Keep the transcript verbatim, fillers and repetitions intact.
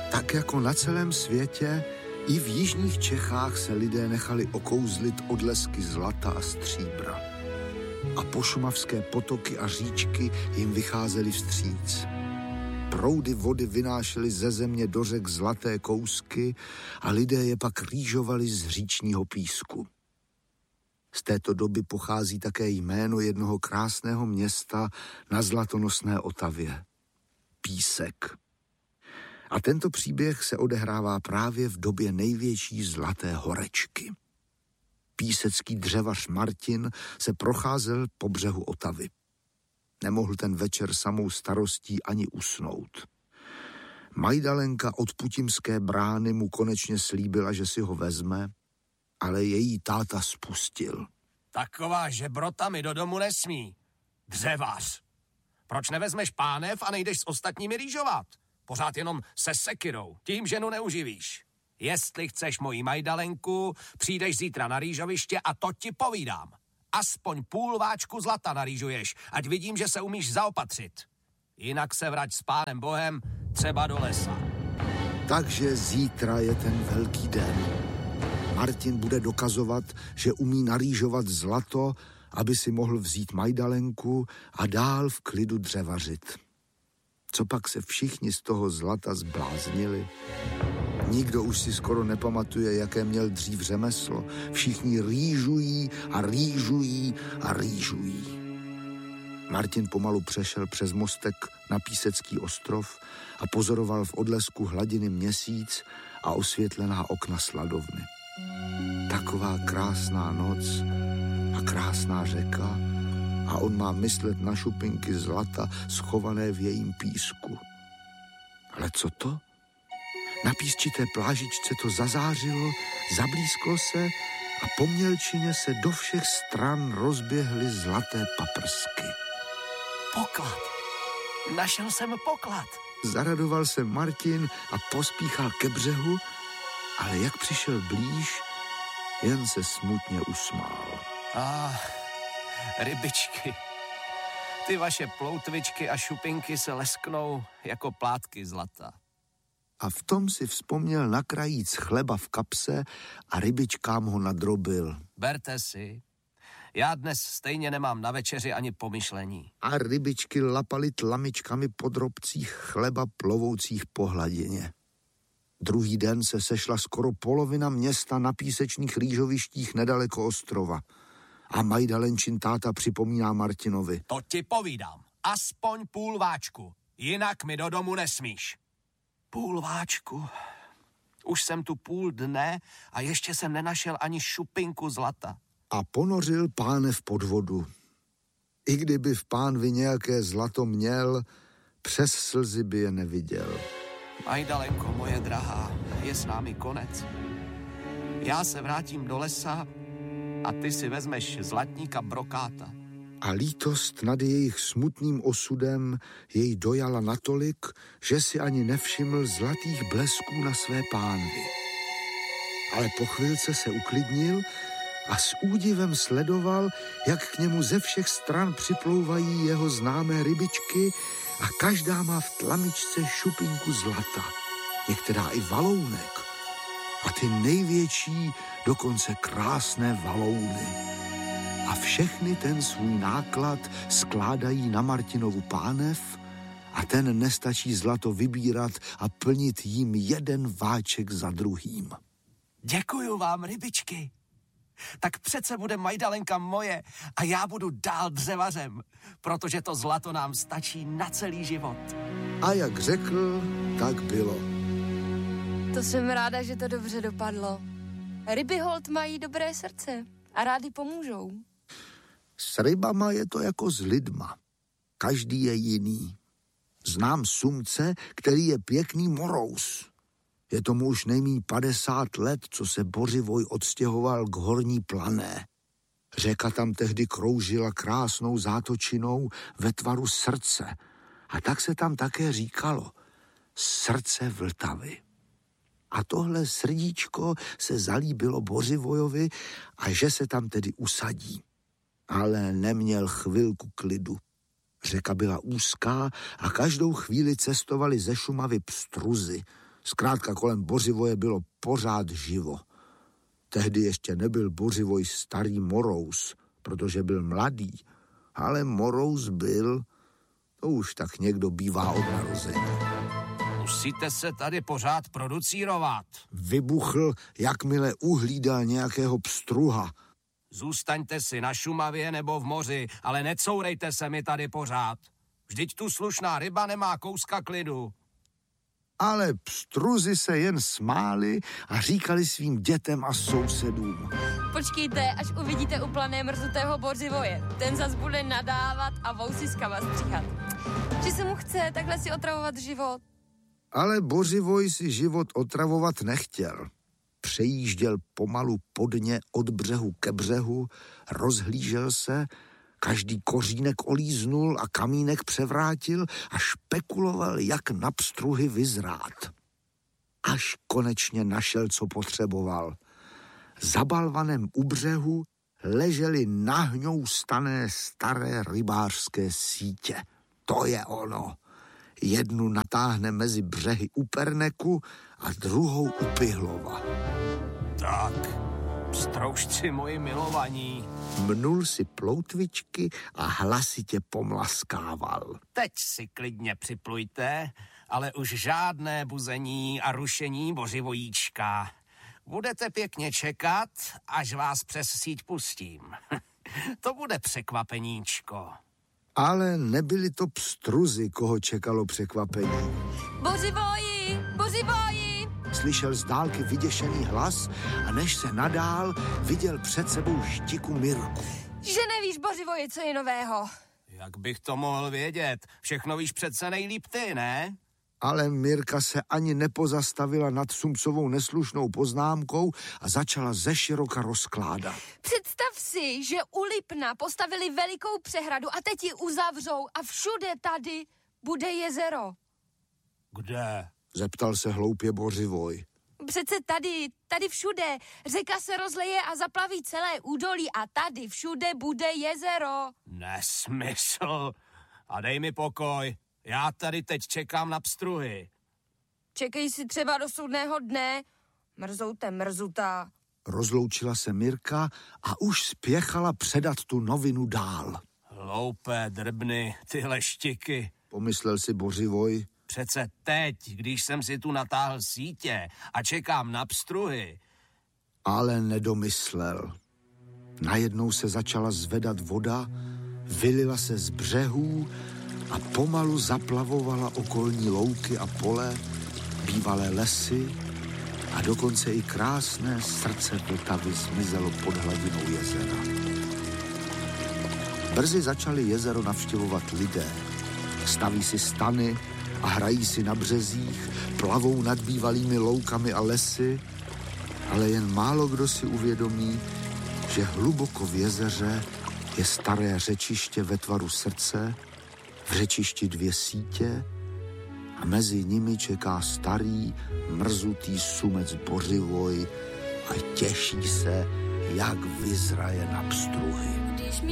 Tak jako na celém světě, i v jižních Čechách se lidé nechali okouzlit odlesky zlata a stříbra. A pošumavské potoky a říčky jim vycházely vstříc. Proudy vody vynášely ze země do řek zlaté kousky a lidé je pak rýžovali z říčního písku. Z této doby pochází také jméno jednoho krásného města na zlatonosné Otavě. Písek. A tento příběh se odehrává právě v době největší zlaté horečky. Písecký dřevař Martin se procházel po břehu Otavy. Nemohl ten večer samou starostí ani usnout. Majdalenka od Putimské brány mu konečně slíbila, že si ho vezme, ale její táta spustil. Taková žebrota mi do domu nesmí. Dřevař. Proč nevezmeš pánev a nejdeš s ostatními rýžovat? Pořád jenom se sekyrou. Tím ženu neuživíš. Jestli chceš moji Majdalenku, přijdeš zítra na rýžoviště a to ti povídám. Aspoň půl váčku zlata narýžuješ, ať vidím, že se umíš zaopatřit. Jinak se vrať s pánem Bohem třeba do lesa. Takže zítra je ten velký den. Martin bude dokazovat, že umí narýžovat zlato, aby si mohl vzít Majdalenku a dál v klidu dřevařit. Co pak se všichni z toho zlata zbláznili? Nikdo už si skoro nepamatuje, jaké měl dřív řemeslo. Všichni rýžují a rýžují a rýžují. Martin pomalu přešel přes mostek na Písecký ostrov a pozoroval v odlesku hladiny měsíc a osvětlená okna sladovny. Taková krásná noc a krásná řeka a on má myslet na šupinky zlata schované v jejím písku. Ale co to? Na písčité plážičce to zazářilo, zablízklo se a po mělčině se do všech stran rozběhly zlaté paprsky. Poklad. Našel jsem poklad. Zaradoval se Martin a pospíchal ke břehu, ale jak přišel blíž, jen se smutně usmál. Ah, rybičky. Ty vaše ploutvičky a šupinky se lesknou jako plátky zlata. A v tom si vzpomněl na krajíc chleba v kapse a rybičkám ho nadrobil. Berte si. Já dnes stejně nemám na večeři ani pomyšlení. A rybičky lapaly tlamičkami po drobcích chleba plovoucích po hladině. Druhý den se sešla skoro polovina města na písečných rýžovištích nedaleko ostrova. A Majdalenčin táta připomíná Martinovi. To ti povídám. Aspoň půl váčku. Jinak mi do domu nesmíš. Půl váčku. Už jsem tu půl dne a ještě jsem nenašel ani šupinku zlata. A ponořil pánev pod vodu. I kdyby v pánvi nějaké zlato měl, přes slzy by je neviděl. Majdalenko, moje drahá, je s námi konec. Já se vrátím do lesa a ty si vezmeš zlatníka Brokáta. A lítost nad jejich smutným osudem jej dojala natolik, že si ani nevšiml zlatých blesků na své pánvi. Ale po chvilce se uklidnil a s údivem sledoval, jak k němu ze všech stran připlouvají jeho známé rybičky a každá má v tlamičce šupinku zlata, některá i valounek. A ty největší dokonce krásné valouny. A všechny ten svůj náklad skládají na Martinovu pánev a ten nestačí zlato vybírat a plnit jím jeden váček za druhým. Děkuju vám, rybičky. Tak přece bude Majdalenka moje a já budu dál dřevařem, protože to zlato nám stačí na celý život. A jak řekl, tak bylo. To jsem ráda, že to dobře dopadlo. Ryby holt mají dobré srdce a rádi pomůžou. S rybama je to jako s lidma. Každý je jiný. Znám sumce, který je pěkný morous. Je tomu už nejmíň padesát let, co se Bořivoj odstěhoval k Horní Plané. Řeka tam tehdy kroužila krásnou zátočinou ve tvaru srdce. A tak se tam také říkalo srdce Vltavy. A tohle srdíčko se zalíbilo Bořivojovi a že se tam tedy usadí. Ale neměl chvilku klidu. Řeka byla úzká a každou chvíli cestovali ze Šumavy pstruzy. Zkrátka kolem Bořivoje bylo pořád živo. Tehdy ještě nebyl Bořivoj starý morous, protože byl mladý, ale morous byl, to už tak někdo bývá od narození. Musíte se tady pořád producírovat. Vybuchl, jakmile uhlídal nějakého pstruha. Zůstaňte si na Šumavě nebo v moři, ale necourejte se mi tady pořád. Vždyť tu slušná ryba nemá kouska klidu. Ale pstruzi se jen smáli a říkali svým dětem a sousedům. Počkejte, až uvidíte u plané mrzutého Bořivoje. Ten zas bude nadávat a vousiskama stříhat. Že se mu chce takhle si otravovat život. Ale Bořivoj si život otravovat nechtěl. Přejížděl pomalu podně od břehu ke břehu, rozhlížel se, každý kořínek olíznul a kamínek převrátil a špekuloval, jak na pstruhy vyzrát. Až konečně našel, co potřeboval. Za balvanem u břehu ležely nahňoustané staré rybářské sítě. To je ono. Jednu natáhne mezi břehy u Perneku a druhou u Pihlova. Tak, pstroužci moji milovaní. Mnul si ploutvičky a hlasitě pomlaskával. Teď si klidně připlujte, ale už žádné buzení a rušení Bořivojíčka. Budete pěkně čekat, až vás přes síť pustím. To bude překvapeníčko. Ale nebyli to pstruzi, koho čekalo překvapení. Bořivoji! Bořivoji! Slyšel z dálky vyděšený hlas a než se nadál, viděl před sebou Štiku Mirku. Že nevíš, Bořivoji, co je nového? Jak bych to mohl vědět? Všechno víš přece nejlíp ty, ne? Ale Mirka se ani nepozastavila nad Sumcovou neslušnou poznámkou a začala zeširoka rozkládat. Představ si, že u Lipna postavili velikou přehradu a teď ji uzavřou a všude tady bude jezero. Kde? Zeptal se hloupě Bořivoj. Přece tady, tady všude. Řeka se rozleje a zaplaví celé údolí a tady všude bude jezero. Nesmysl. A dej mi pokoj. Já tady teď čekám na pstruhy. Čekej si třeba do soudného dne. Mrzoute mrzutá. Rozloučila se Mirka a už spěchala předat tu novinu dál. Hloupé drbny, tyhle štiky. Pomyslel si Bořivoj. Přece teď, když jsem si tu natáhl sítě a čekám na pstruhy. Ale nedomyslel. Najednou se začala zvedat voda, vylila se z břehů a pomalu zaplavovala okolní louky a pole, bývalé lesy a dokonce i krásné srdce Vltavy zmizelo pod hladinou jezera. Brzy začali jezero navštěvovat lidé. Staví si stany a hrají si na březích, plavou nad bývalými loukami a lesy, ale jen málo kdo si uvědomí, že hluboko v jezeře je staré řečiště ve tvaru srdce, v řečišti dvě sítě a mezi nimi čeká starý, mrzutý sumec Bořivoj a těší se, jak vyzraje na pstruhy.